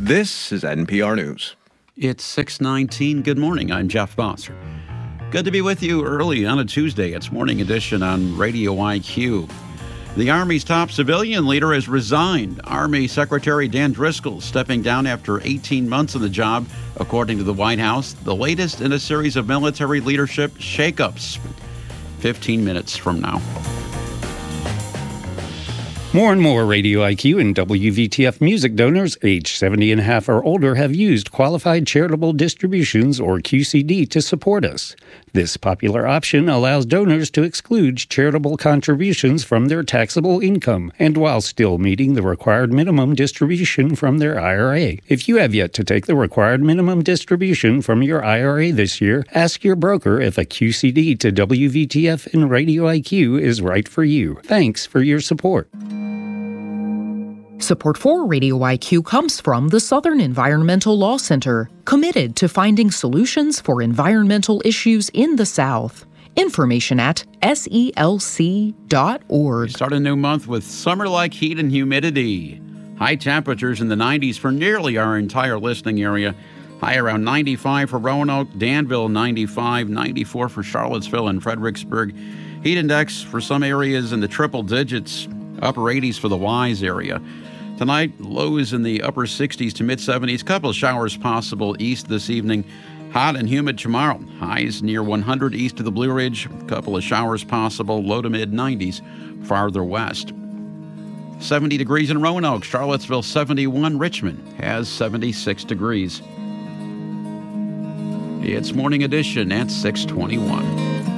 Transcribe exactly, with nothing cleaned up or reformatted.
This is N P R News. It's six nineteen. Good morning. I'm Jeff Bosser. Good to be with you early on a Tuesday. It's Morning Edition on Radio I Q. The Army's top civilian leader has resigned. Army Secretary Dan Driscoll stepping down after eighteen months on the job, according to the White House, the latest in a series of military leadership shakeups. fifteen minutes from now. More and more Radio I Q and W V T F music donors age seventy and a half or older have used Qualified Charitable Distributions, or Q C D, to support us. This popular option allows donors to exclude charitable contributions from their taxable income, and while still meeting the required minimum distribution from their I R A. If you have yet to take the required minimum distribution from your I R A this year, ask your broker if a Q C D to W V T F and Radio I Q is right for you. Thanks for your support. Support for Radio I Q comes from the Southern Environmental Law Center, committed to finding solutions for environmental issues in the South. Information at S E L C dot org. We start a new month with summer-like heat and humidity. High temperatures in the nineties for nearly our entire listening area. High around ninety-five for Roanoke, Danville ninety-five, ninety-four for Charlottesville and Fredericksburg. Heat index for some areas in the triple digits, upper eighties for the Wise area. Tonight, lows in the upper sixties to mid-seventies. Couple of showers possible east this evening. Hot and humid tomorrow. Highs near one hundred east of the Blue Ridge. Couple of showers possible. Low to mid-nineties farther west. seventy degrees in Roanoke. Charlottesville seventy-one. Richmond has seventy-six degrees. It's Morning Edition at six twenty-one.